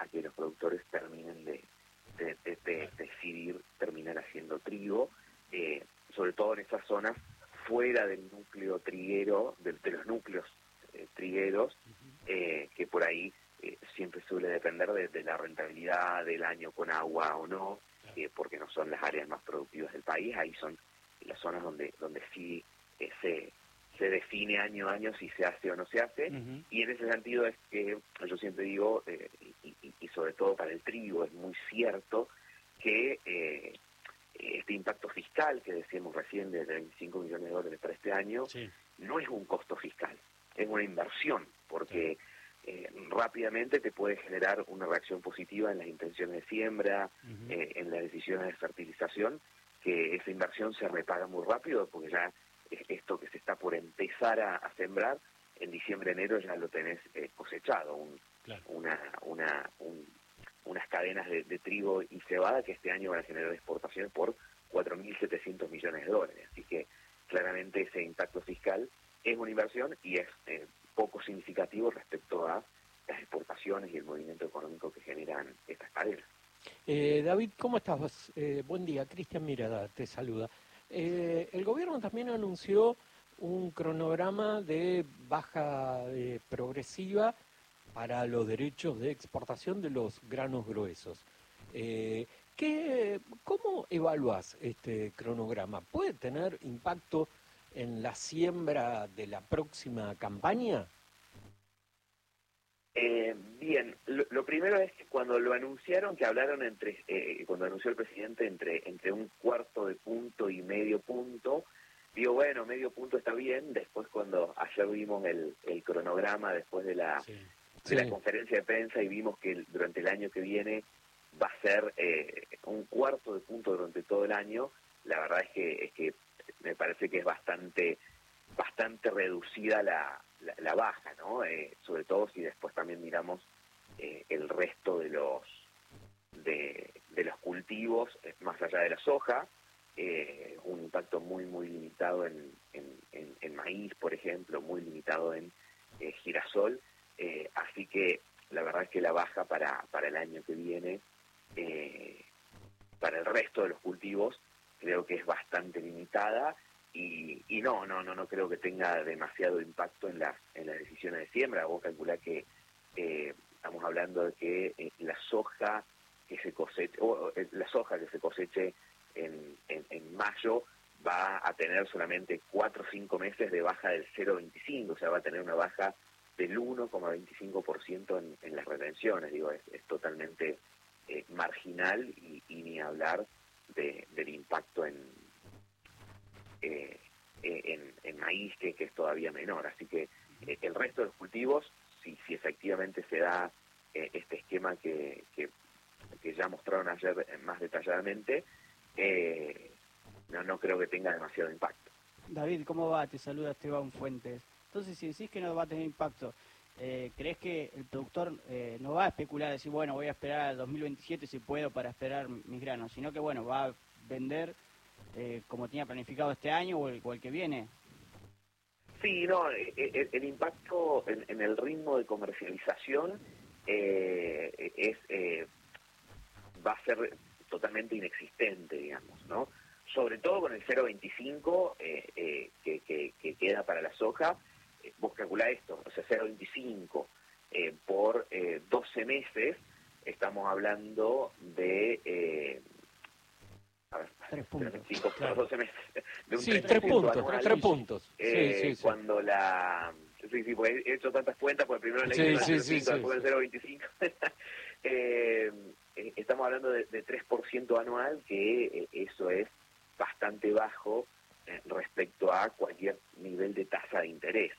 a que los productores terminen de decidir terminar haciendo trigo, sobre todo en esas zonas fuera del núcleo triguero, de los núcleos trigueros, que por ahí siempre suele depender de la rentabilidad del año con agua o no, porque no son las áreas más productivas del país. Ahí son las zonas donde sí se define año a año si se hace o no se hace. Y en ese sentido es que yo siempre digo, y sobre todo para el trigo es muy cierto, que este impacto fiscal que decíamos recién de 25 millones de dólares para este año, no es un costo fiscal, es una inversión, porque rápidamente te puede generar una reacción positiva en las intenciones de siembra, en las decisiones de fertilización, que esa inversión se repaga muy rápido, porque ya esto que se está por empezar a sembrar, en diciembre, enero ya lo tenés cosechado, unas cadenas de trigo y cebada que este año van a generar exportaciones por 4.700 millones de dólares. Así que claramente ese impacto fiscal es una inversión y es poco significativo respecto a las exportaciones y el movimiento económico que generan estas cadenas. David, ¿cómo estás? Buen día, Cristian Mirada te saluda. El gobierno también anunció un cronograma de baja progresiva para los derechos de exportación de los granos gruesos. ¿Cómo evaluás este cronograma? ¿Puede tener impacto en la siembra de la próxima campaña? Bien, lo primero es que cuando lo anunciaron, que hablaron cuando anunció el presidente entre un cuarto de punto y medio punto, digo, bueno, medio punto está bien. Después cuando ayer vimos el cronograma después de la conferencia de prensa y vimos que durante el año que viene va a ser un cuarto de punto durante todo el año, la verdad es que me parece que es bastante reducida la baja, ¿no? Sobre todo si después también miramos el resto de los cultivos, más allá de la soja, un impacto muy limitado en maíz, por ejemplo, muy limitado en girasol, así que la verdad es que la baja para el año que viene, para el resto de los cultivos, creo que es bastante limitada. Y no creo que tenga demasiado impacto en las decisiones de siembra. Vos calculás que estamos hablando de que la soja que se coseche en mayo va a tener solamente 4 o 5 meses de baja del 0,25, o sea, va a tener una baja del 1,25% en las retenciones. Digo, es totalmente marginal y ni hablar del impacto en maíz, que es todavía menor. Así que el resto de los cultivos, si efectivamente se da este esquema que ya mostraron ayer más detalladamente, no creo que tenga demasiado impacto. David, ¿cómo va? Te saluda Esteban Fuentes. Entonces, si decís que no va a tener impacto, ¿crees que el productor no va a especular, decir, bueno, voy a esperar al 2027 si puedo para esperar mis granos, sino que, bueno, va a vender como tenía planificado este año o el que viene? Sí, no, el impacto en el ritmo de comercialización va a ser totalmente inexistente, digamos, ¿no? Sobre todo con el 0,25 que queda para la soja. Vos calculá esto, o sea, 0,25 por 12 meses, estamos hablando de... 3 puntos. 5 por 12 meses. De un 3 puntos. Sí. Cuando la... Sí, porque he hecho tantas cuentas, porque primero le hice el 0,5, después el 0,25. Estamos hablando de 3% anual, que eso es bastante bajo respecto a cualquier nivel de tasa de interés.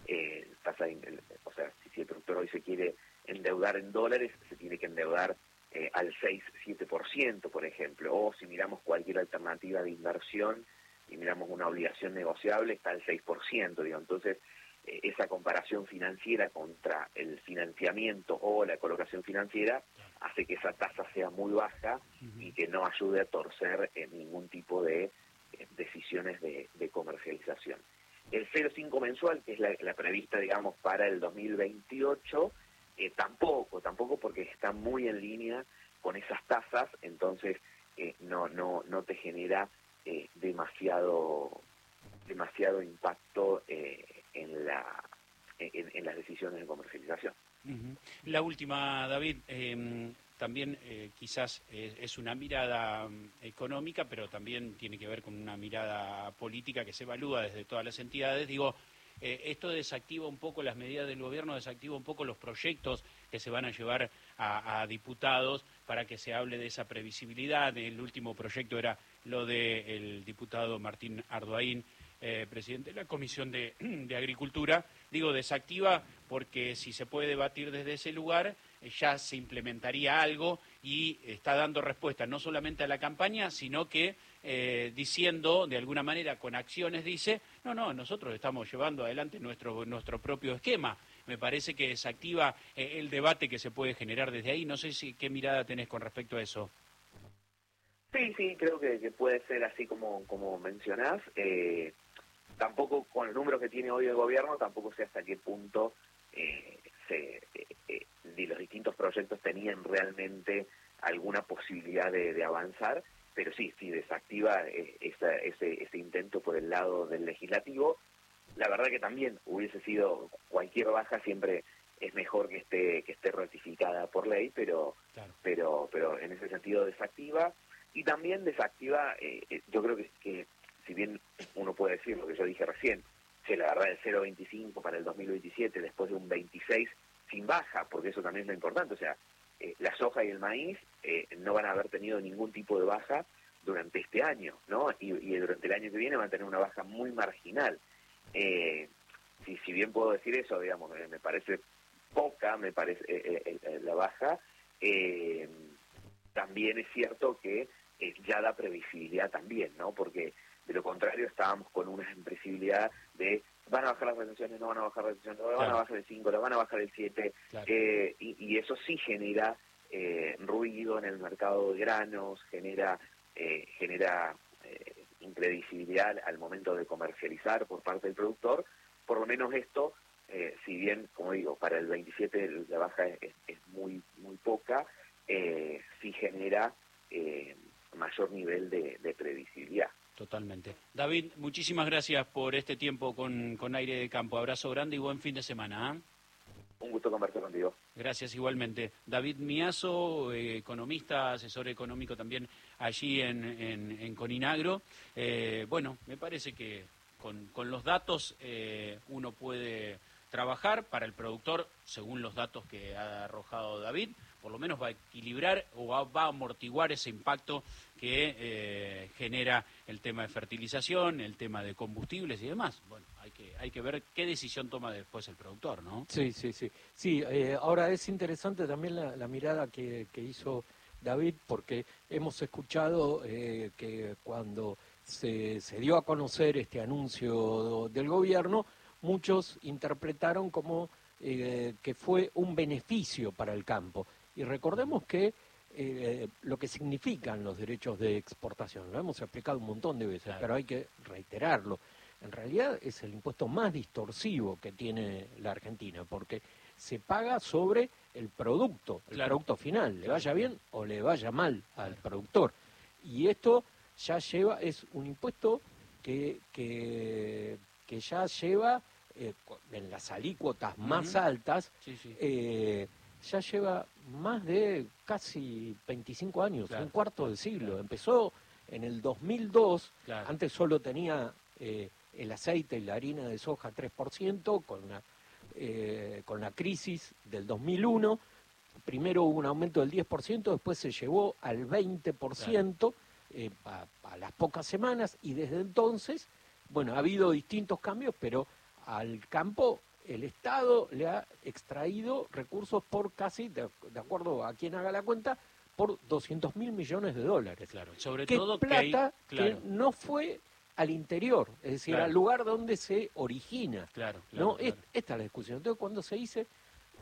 O sea, si el productor hoy se quiere endeudar en dólares, se tiene que endeudar al 6-7%, por ejemplo, o si miramos cualquier alternativa de inversión y miramos una obligación negociable, está al 6%, digo. Entonces, esa comparación financiera contra el financiamiento o la colocación financiera hace que esa tasa sea muy baja y que no ayude a torcer ningún tipo de decisiones de comercialización. El 0,5 mensual, que es la prevista, digamos, para el 2028, tampoco porque está muy en línea con esas tasas, entonces no te genera demasiado impacto en las decisiones de comercialización. Uh-huh. La última, David, también quizás es una mirada económica, pero también tiene que ver con una mirada política que se evalúa desde todas las entidades. Digo, esto desactiva un poco las medidas del gobierno, desactiva un poco los proyectos que se van a llevar a diputados para que se hable de esa previsibilidad. El último proyecto era lo del diputado Martín Ardoaín, presidente de la Comisión de Agricultura. Digo, desactiva porque si se puede debatir desde ese lugar, ya se implementaría algo y está dando respuesta no solamente a la campaña, sino que diciendo, de alguna manera, con acciones, dice, no, nosotros estamos llevando adelante nuestro propio esquema. Me parece que desactiva el debate que se puede generar desde ahí. No sé qué mirada tenés con respecto a eso. Sí, creo que puede ser así como mencionás. Tampoco con los números que tiene hoy el gobierno, tampoco sé hasta qué punto los distintos proyectos tenían realmente alguna posibilidad de avanzar, pero sí desactiva ese intento por el lado del legislativo. La verdad que también hubiese sido cualquier baja siempre es mejor que esté ratificada por ley, pero claro. pero en ese sentido desactiva. Y también desactiva, yo creo que si bien uno puede decir lo que yo dije recién, que la verdad el 0,25 para el 2027 después de un 26 sin baja, porque eso también es lo importante, o sea, la soja y el maíz no van a haber tenido ningún tipo de baja durante este año, ¿no? Y durante el año que viene van a tener una baja muy marginal. Si bien puedo decir eso, digamos, me parece poca, me parece la baja, también es cierto que ya da previsibilidad también, ¿no? Porque de lo contrario estábamos con una imprevisibilidad de van a bajar las retenciones, no van a bajar las retenciones, no van a bajar el 5, lo van a bajar el 7, claro. Y eso sí genera ruido en el mercado de granos, genera imprevisibilidad al momento de comercializar por parte del productor. Por lo menos esto, si bien, como digo, para el 27 la baja es muy poca, sí genera mayor nivel de previsibilidad. Totalmente. David, muchísimas gracias por este tiempo con Aire de Campo. Abrazo grande y buen fin de semana. Un gusto conversar contigo. Gracias igualmente. David Miazo, economista, asesor económico también allí en Coninagro. Bueno, me parece que con los datos uno puede trabajar para el productor, según los datos que ha arrojado David, por lo menos va a equilibrar o va a amortiguar ese impacto que genera el tema de fertilización, el tema de combustibles y demás. Bueno, hay que ver qué decisión toma después el productor, ¿no? Sí. Sí, ahora es interesante también la mirada que hizo David, porque hemos escuchado que cuando se dio a conocer este anuncio del gobierno, muchos interpretaron como que fue un beneficio para el campo. Y recordemos que lo que significan los derechos de exportación, lo hemos explicado un montón de veces, claro, pero hay que reiterarlo. En realidad es el impuesto más distorsivo que tiene la Argentina, porque se paga sobre el producto, el claro, producto final, le vaya bien o le vaya mal al productor. Y esto ya es un impuesto que ya lleva en las alícuotas más altas, ya lleva más de casi 25 años, claro, un cuarto de siglo. Empezó en el 2002, claro. Antes solo tenía el aceite y la harina de soja 3%, con la crisis del 2001. Primero hubo un aumento del 10%, después se llevó al 20% a las pocas semanas, y desde entonces, bueno, ha habido distintos cambios, pero al campo el Estado le ha extraído recursos por casi, de acuerdo a quien haga la cuenta, por 200.000 millones de dólares. Claro, sobre que todo plata que no fue al interior, es decir, claro, al lugar donde se origina. Claro, ¿No? claro. Esta es la discusión. Entonces, cuando se dice,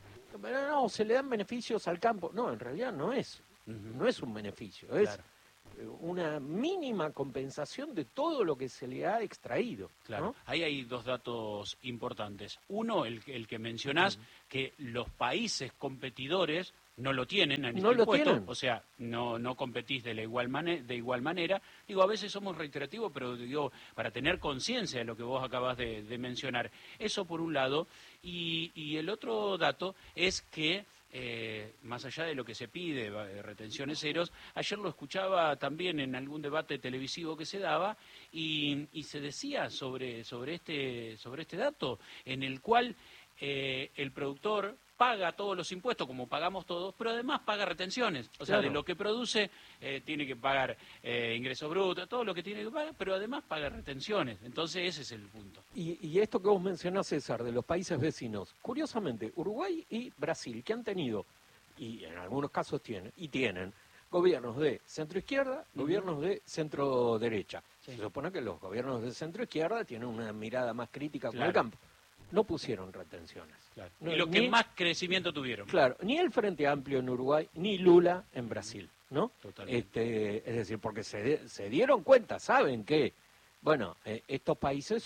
no, se le dan beneficios al campo, no, en realidad no es un beneficio, es una mínima compensación de todo lo que se le ha extraído. Claro, ¿no? ahí hay dos datos importantes. Uno, el que mencionás, que los países competidores no lo tienen en este impuesto, o sea, no competís de igual manera. Digo, a veces somos reiterativos, pero digo, para tener conciencia de lo que vos acabas de mencionar. Eso por un lado. Y el otro dato es que, más allá de lo que se pide, retenciones ceros, ayer lo escuchaba también en algún debate televisivo que se daba y se decía sobre este dato, en el cual el productor paga todos los impuestos, como pagamos todos, pero además paga retenciones. O sea, Claro. de lo que produce, tiene que pagar ingresos brutos, todo lo que tiene que pagar, pero además paga retenciones. Entonces, ese es el punto. Y esto que vos mencionás, César, de los países vecinos, curiosamente, Uruguay y Brasil, que han tenido, y en algunos casos tienen, gobiernos de centro-izquierda, gobiernos de centro-derecha. Sí. Se supone que los gobiernos de centro-izquierda tienen una mirada más crítica con Claro. el campo. No pusieron retenciones. Claro. No, y los que ni- más crecimiento tuvieron. Claro, ni el Frente Amplio en Uruguay, ni Lula en Brasil, ¿no? Totalmente. Es decir, porque se dieron cuenta, saben que, bueno, estos países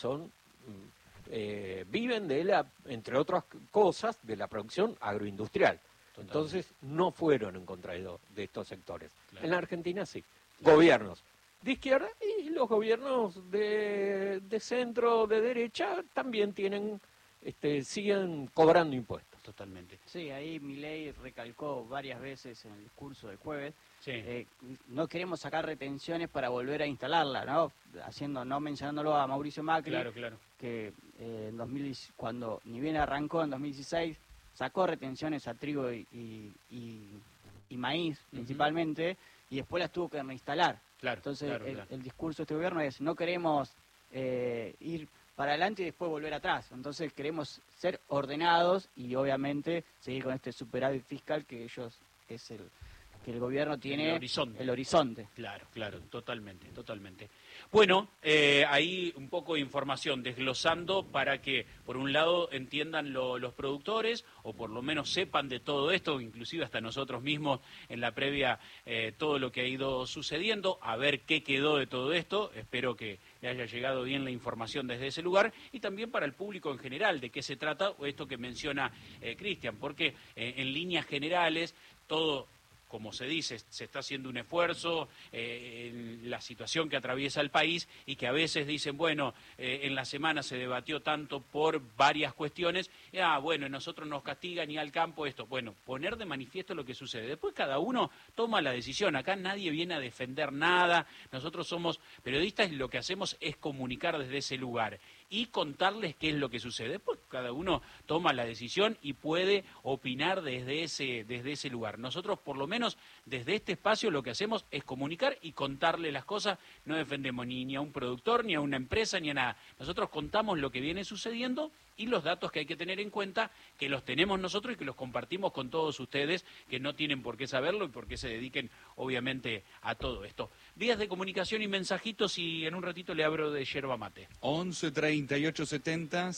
viven entre otras cosas, de la producción agroindustrial. Totalmente. Entonces, no fueron en contra de estos sectores. Claro. En la Argentina sí. Gobiernos de izquierda y los gobiernos de centro, de derecha, también siguen cobrando impuestos. Totalmente. Sí, ahí Milei recalcó varias veces en el discurso del jueves, Sí. no queremos sacar retenciones para volver a instalarla, ¿no? No mencionándolo a Mauricio Macri, Claro. que en 2010, cuando ni bien arrancó en 2016, sacó retenciones a trigo y maíz principalmente, y después las tuvo que reinstalar. Claro. Entonces claro. el discurso de este gobierno es, no queremos ir para adelante y después volver atrás. Entonces queremos ser ordenados y obviamente seguir con este superávit fiscal que que el gobierno tiene El horizonte. el horizonte. Claro, totalmente. Bueno, ahí un poco de información, desglosando para que, por un lado, entiendan los productores, o por lo menos sepan de todo esto, inclusive hasta nosotros mismos en la previa, todo lo que ha ido sucediendo, a ver qué quedó de todo esto. Espero que le haya llegado bien la información desde ese lugar, y también para el público en general, de qué se trata, o esto que menciona Cristian, porque en líneas generales, todo, como se dice, se está haciendo un esfuerzo en la situación que atraviesa el país, y que a veces dicen, bueno, en la semana se debatió tanto por varias cuestiones, bueno, nosotros nos castigan y al campo esto. Bueno, poner de manifiesto lo que sucede. Después cada uno toma la decisión. Acá nadie viene a defender nada. Nosotros somos periodistas y lo que hacemos es comunicar desde ese lugar y contarles qué es lo que sucede. Después cada uno toma la decisión y puede opinar desde ese lugar. Nosotros, por lo menos, desde este espacio lo que hacemos es comunicar y contarle las cosas. No defendemos ni a un productor, ni a una empresa, ni a nada. Nosotros contamos lo que viene sucediendo y los datos que hay que tener en cuenta, que los tenemos nosotros y que los compartimos con todos ustedes, que no tienen por qué saberlo y por qué se dediquen, obviamente, a todo esto. Vías de comunicación y mensajitos, y en un ratito le abro de yerba mate. 11 38 70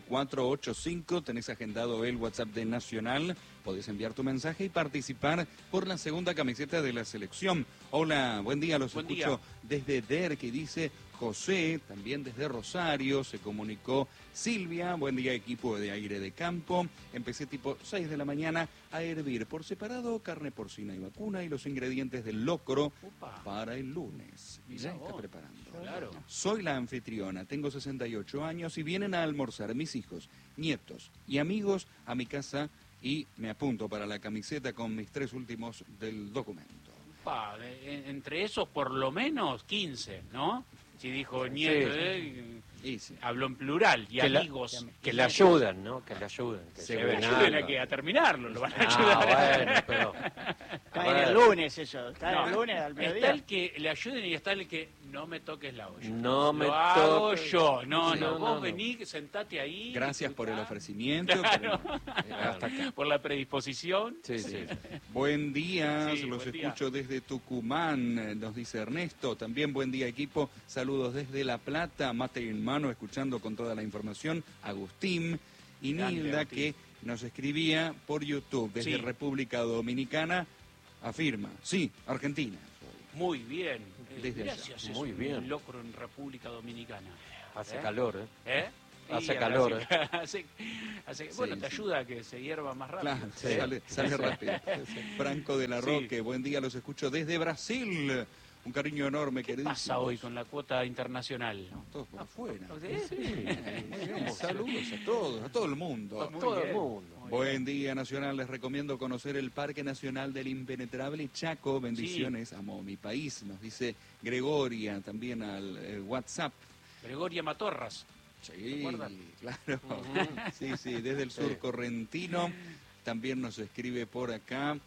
7485. Tenés agendado el WhatsApp de Nacional. Podés enviar tu mensaje y participar por la segunda camiseta de la selección. Hola, buen día, los Buen escucho desde DER, que dice José, también desde Rosario, se comunicó Silvia, buen día equipo de aire de campo, empecé tipo 6 de la mañana a hervir por separado carne porcina y vacuna y los ingredientes del locro Upa. para el lunes. Y ya Mirá está vos. preparando. Claro. Soy la anfitriona, tengo 68 años y vienen a almorzar mis hijos, nietos y amigos a mi casa y me apunto para la camiseta con mis 3 últimos del documento. Entre esos, por lo menos 15, ¿no? Si dijo nieto, Y sí. habló en plural, y Que la- amigos. Que le ayuden, ¿no? Que le ayuden. Que Se lleven Ayuden algo. a terminarlo, lo van a ayudar. Bueno, pero... Caen el lunes ellos, caen No, el lunes al está mediodía. el que le ayuden y está el que no me toques la olla. No me lo hago toques. yo. No, Sí, vos no. vení, sentate ahí. Gracias por el disfrutá. ofrecimiento. Claro. Pero, hasta acá. Por la predisposición. Sí, sí. Buen día, Sí, los buen día. escucho desde Tucumán, nos dice Ernesto. También buen día equipo, saludos desde La Plata, mate en mano, escuchando con toda la información. Agustín y Grande, Nilda, Agustín. que nos escribía por YouTube desde Sí. República Dominicana, afirma, sí, Argentina. Muy bien. Desde Mirá allá. si haces Muy un bien. locro en República Dominicana. Hace ¿Eh? calor, ¿eh? ¿Eh? Hace Y calor, bueno, Sí, te sí. ayuda a que se hierva más rápido. Claro, Sí. sale Sí. rápido. Franco de la Sí. Roque, buen día, los escucho desde Brasil. Un cariño enorme, ¿Qué queridísimos. pasa hoy con la cuota internacional? Todos por afuera. ¿Sí? Muy bien, saludos a todos, a todo el mundo. Muy Todo el bien. mundo. Muy Buen día, Nacional. Les recomiendo conocer el Parque Nacional del Impenetrable Chaco. Bendiciones, amo mi país. Nos dice Gregoria también al WhatsApp. Gregoria Matorras. Sí, acuerdan? claro. Sí, desde el sur correntino. También nos escribe por acá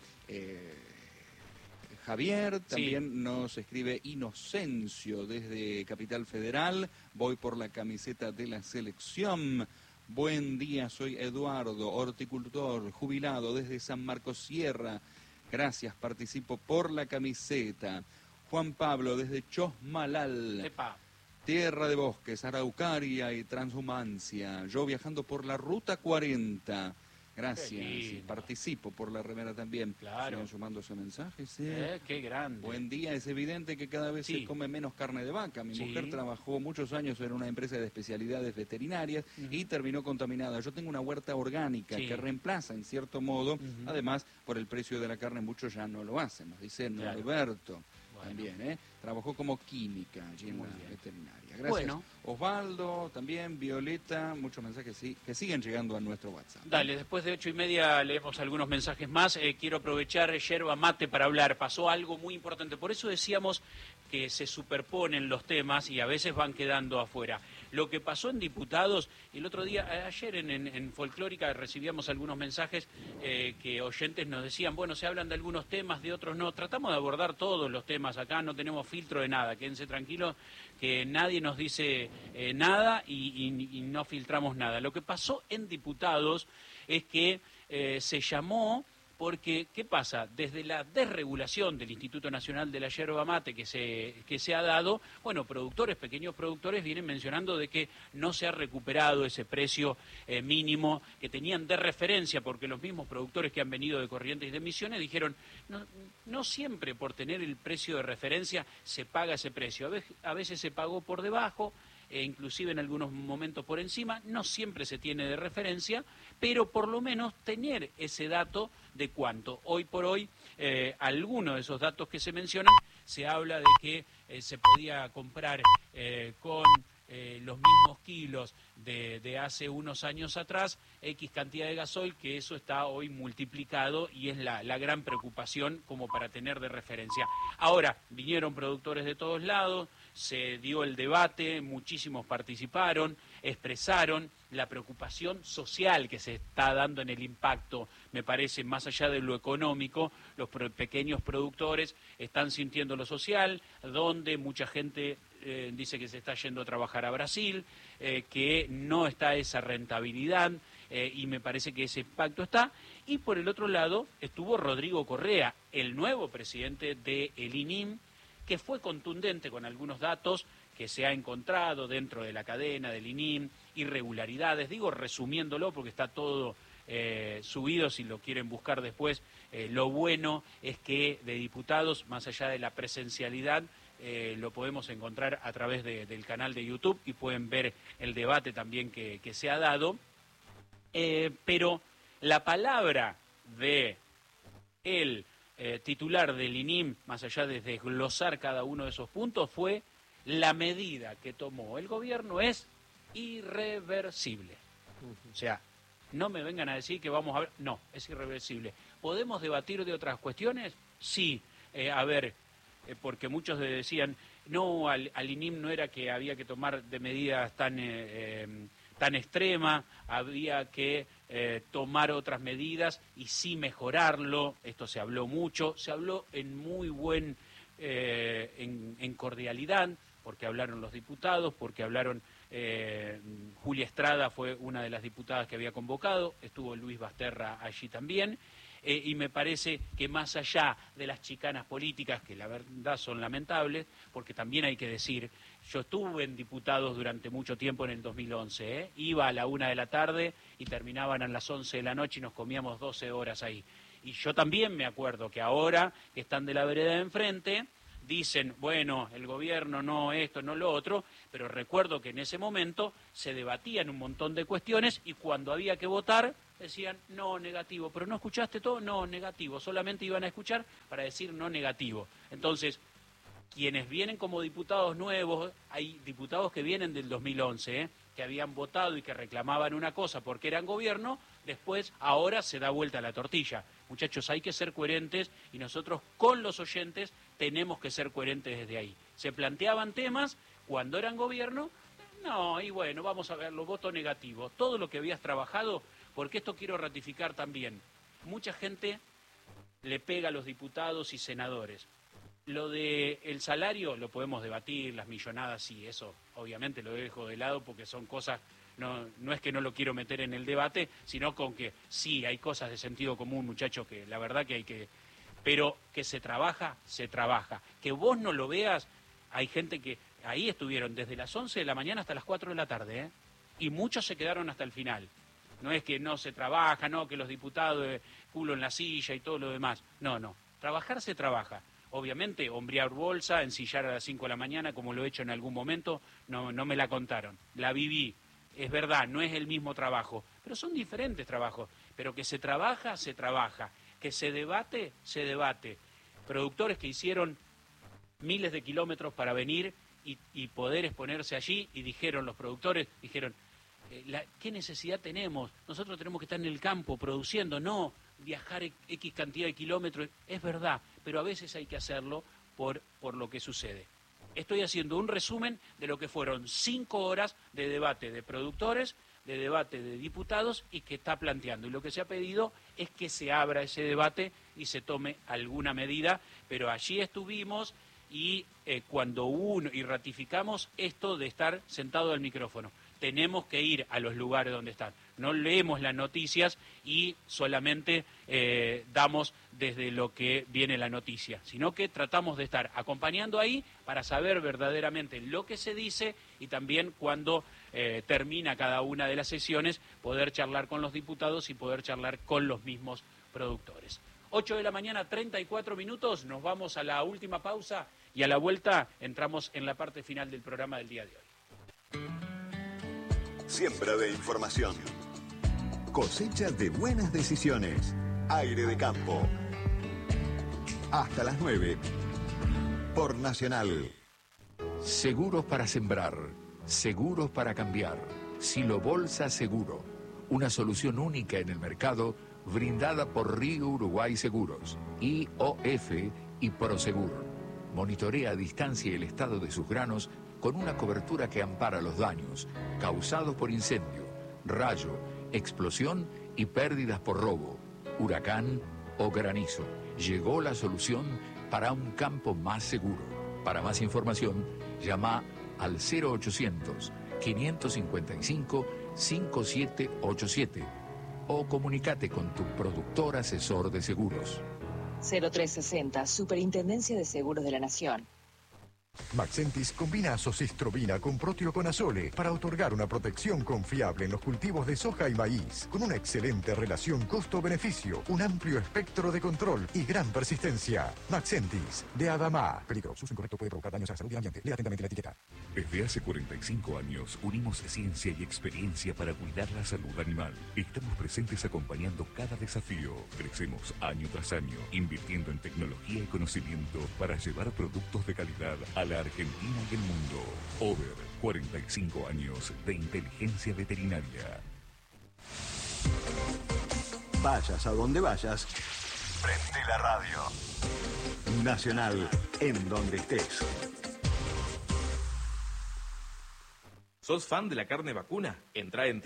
Javier, también nos escribe Inocencio desde Capital Federal. Voy por la camiseta de la selección. Buen día, soy Eduardo, horticultor, jubilado desde San Marcos Sierra. Gracias, participo por la camiseta. Juan Pablo desde Chosmalal. Epa. Tierra de bosques, araucaria y transhumancia. Yo viajando por la ruta 40. Gracias. Qué lindo. Participo por la remera también. Claro. Siguen sumándose mensajes. Sí. Qué grande. Buen día. Es evidente que cada vez Sí. se come menos carne de vaca. Mi Sí. mujer trabajó muchos años en una empresa de especialidades veterinarias y terminó contaminada. Yo tengo una huerta orgánica Sí. que reemplaza en cierto modo. Ujú. Además, por el precio de la carne muchos ya no lo hacen. Nos dice Claro. Norberto. Bueno. También, Trabajó como química allí en Muy la bien. veterinaria. Gracias. Bueno. Osvaldo, también Violeta, muchos mensajes que siguen llegando a nuestro WhatsApp. Dale, después de 8:30 leemos algunos mensajes más. Quiero aprovechar yerba mate para hablar. Pasó algo muy importante. Por eso decíamos que se superponen los temas y a veces van quedando afuera. Lo que pasó en diputados, el otro día, ayer en Folclórica recibíamos algunos mensajes que oyentes nos decían, bueno, se hablan de algunos temas, de otros no. Tratamos de abordar todos los temas acá, no tenemos filtro de nada. Quédense tranquilos que nadie nos dice nada y no filtramos nada. Lo que pasó en diputados es que se llamó porque, ¿qué pasa? Desde la desregulación del Instituto Nacional de la Yerba Mate que se ha dado, bueno, pequeños productores vienen mencionando de que no se ha recuperado ese precio mínimo que tenían de referencia, porque los mismos productores que han venido de Corrientes y de Misiones dijeron, no siempre por tener el precio de referencia se paga ese precio, a veces se pagó por debajo, inclusive en algunos momentos por encima, no siempre se tiene de referencia, pero por lo menos tener ese dato de cuánto. Hoy por hoy, algunos de esos datos que se mencionan, se habla de que se podía comprar con los mismos kilos de hace unos años atrás, X cantidad de gasoil, que eso está hoy multiplicado y es la gran preocupación como para tener de referencia. Ahora, vinieron productores de todos lados, se dio el debate, muchísimos participaron, expresaron la preocupación social que se está dando en el impacto, me parece, más allá de lo económico, los pequeños productores están sintiendo lo social, donde mucha gente dice que se está yendo a trabajar a Brasil, que no está esa rentabilidad, y me parece que ese impacto está. Y por el otro lado estuvo Rodrigo Correa, el nuevo presidente del INIM, que fue contundente con algunos datos que se ha encontrado dentro de la cadena del INIM, irregularidades, digo resumiéndolo porque está todo subido, si lo quieren buscar después. Lo bueno es que de diputados, más allá de la presencialidad, lo podemos encontrar a través del canal de YouTube y pueden ver el debate también que se ha dado. Pero la palabra de el titular del INIM, más allá de desglosar cada uno de esos puntos, fue la medida que tomó el gobierno es irreversible. O sea, no me vengan a decir que vamos a ver, no, es irreversible. ¿Podemos debatir de otras cuestiones? Sí, porque muchos decían, no, al INIM no era que había que tomar de medidas tan extremas, había que tomar otras medidas y sí mejorarlo. Esto se habló mucho, se habló en muy buen, en cordialidad, porque hablaron los diputados, porque hablaron, Julia Estrada fue una de las diputadas que había convocado, estuvo Luis Basterra allí también. Y me parece que más allá de las chicanas políticas, que la verdad son lamentables, porque también hay que decir, yo estuve en diputados durante mucho tiempo en el 2011, iba a la 1 de la tarde y terminaban a las 11 de la noche y nos comíamos 12 horas ahí. Y yo también me acuerdo que ahora que están de la vereda de enfrente, dicen, bueno, el gobierno no esto, no lo otro, pero recuerdo que en ese momento se debatían un montón de cuestiones y cuando había que votar decían no, negativo, pero no escuchaste todo, no, negativo, solamente iban a escuchar para decir no, negativo. Entonces, quienes vienen como diputados nuevos, hay diputados que vienen del 2011, que habían votado y que reclamaban una cosa porque eran gobierno, después ahora se da vuelta la tortilla. Muchachos, hay que ser coherentes y nosotros con los oyentes tenemos que ser coherentes desde ahí. Se planteaban temas cuando eran gobierno, no, y bueno, vamos a verlo, voto negativo. Todo lo que habías trabajado, porque esto quiero ratificar también, mucha gente le pega a los diputados y senadores. Lo del salario lo podemos debatir, las millonadas, sí, eso obviamente lo dejo de lado porque son cosas, no es que no lo quiero meter en el debate, sino con que sí, hay cosas de sentido común, muchachos, que la verdad que hay que... Pero que se trabaja, se trabaja. Que vos no lo veas, hay gente que ahí estuvieron desde las 11 de la mañana hasta las 4 de la tarde, ¿eh? Y muchos se quedaron hasta el final. No es que no se trabaja, no, que los diputados culo en la silla y todo lo demás. No, trabajar se trabaja. Obviamente, hombrear bolsa, ensillar a las 5 de la mañana, como lo he hecho en algún momento, no me la contaron. La viví. Es verdad, no es el mismo trabajo, pero son diferentes trabajos. Pero que se trabaja, se trabaja. Que se debate, se debate. Productores que hicieron miles de kilómetros para venir y poder exponerse allí, y dijeron los productores, ¿qué necesidad tenemos? Nosotros tenemos que estar en el campo produciendo, no viajar X cantidad de kilómetros. Es verdad, pero a veces hay que hacerlo por lo que sucede. Estoy haciendo un resumen de lo que fueron 5 horas de debate de productores, de debate de diputados y que está planteando. Y lo que se ha pedido es que se abra ese debate y se tome alguna medida, pero allí estuvimos y y ratificamos esto de estar sentado al micrófono. Tenemos que ir a los lugares donde están. No leemos las noticias y solamente damos desde lo que viene la noticia, sino que tratamos de estar acompañando ahí para saber verdaderamente lo que se dice y también cuando termina cada una de las sesiones poder charlar con los diputados y poder charlar con los mismos productores. 8 de la mañana, 34 minutos, nos vamos a la última pausa y a la vuelta entramos en la parte final del programa del día de hoy. Siembra de información. Cosecha de buenas decisiones. Aire de campo. Hasta las 9. Por Nacional. Seguros para sembrar. Seguros para cambiar. Silo Bolsa Seguro. Una solución única en el mercado brindada por Río Uruguay Seguros, IOF y Prosegur. Monitorea a distancia el estado de sus granos con una cobertura que ampara los daños causados por incendio, rayo, explosión y pérdidas por robo, huracán o granizo. Llegó la solución para un campo más seguro. Para más información, llama al 0800-555-5787 o comunícate con tu productor asesor de seguros. 0360, Superintendencia de Seguros de la Nación. Maxentis combina azocistrobina con proteoconazole para otorgar una protección confiable en los cultivos de soja y maíz, con una excelente relación costo-beneficio, un amplio espectro de control y gran persistencia. Maxentis, de Adama. Peligro, su uso incorrecto puede provocar daños a la salud y al ambiente. Lea atentamente la etiqueta. Desde hace 45 años unimos ciencia y experiencia para cuidar la salud animal. Estamos presentes acompañando cada desafío. Crecemos año tras año, invirtiendo en tecnología y conocimiento para llevar productos de calidad a la Argentina y el mundo. Over 45 años de inteligencia veterinaria. Vayas a donde vayas, prende la radio. Nacional, en donde estés. ¿Sos fan de la carne vacuna? Entrá en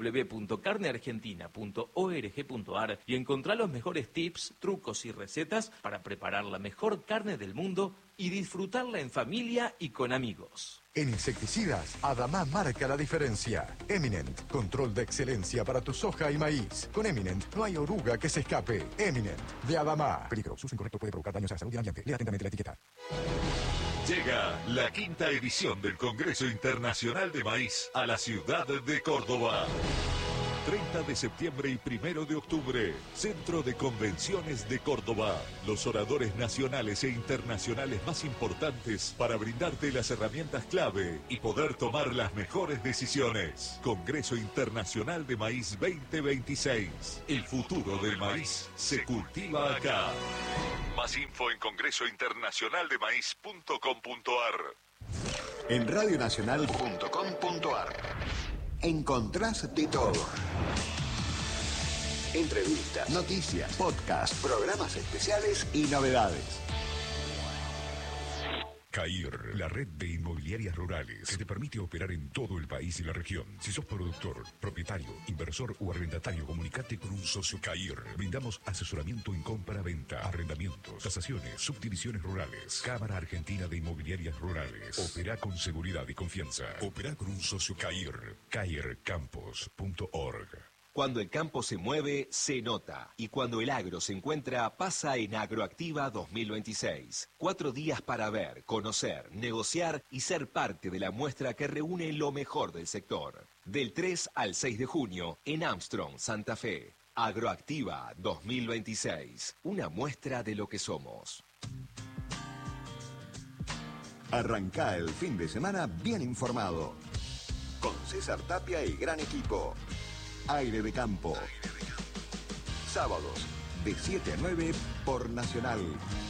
www.carneargentina.org.ar y encontrá los mejores tips, trucos y recetas para preparar la mejor carne del mundo y disfrutarla en familia y con amigos. En insecticidas, Adama marca la diferencia. Eminent, control de excelencia para tu soja y maíz. Con Eminent no hay oruga que se escape. Eminent, de Adama. Peligro, su uso incorrecto puede provocar daños a la salud y al ambiente. Lea atentamente la etiqueta. Llega la 5ª edición del Congreso Internacional de Maíz a la ciudad de Córdoba. 30 de septiembre y 1 de octubre. Centro de Convenciones de Córdoba. Los oradores nacionales e internacionales más importantes para brindarte las herramientas clave y poder tomar las mejores decisiones. Congreso Internacional de Maíz 2026. El futuro del maíz se cultiva acá. Más info en congresointernacionaldemaíz.com.ar. En radionacional.com.ar encontrás de todo. Entrevistas, noticias, podcasts, programas especiales y novedades. CAIR, la red de inmobiliarias rurales que te permite operar en todo el país y la región. Si sos productor, propietario, inversor o arrendatario, comunicate con un socio CAIR. Brindamos asesoramiento en compra-venta, arrendamientos, tasaciones, subdivisiones rurales. Cámara Argentina de Inmobiliarias Rurales. Opera con seguridad y confianza. Opera con un socio CAIR. CAIRcampos.org. Cuando el campo se mueve, se nota. Y cuando el agro se encuentra, pasa en Agroactiva 2026. 4 días para ver, conocer, negociar y ser parte de la muestra que reúne lo mejor del sector. Del 3 al 6 de junio, en Armstrong, Santa Fe. Agroactiva 2026. Una muestra de lo que somos. Arrancá el fin de semana bien informado. Con César Tapia y gran equipo. Aire de Campo. Sábados, de 7 a 9 por Nacional.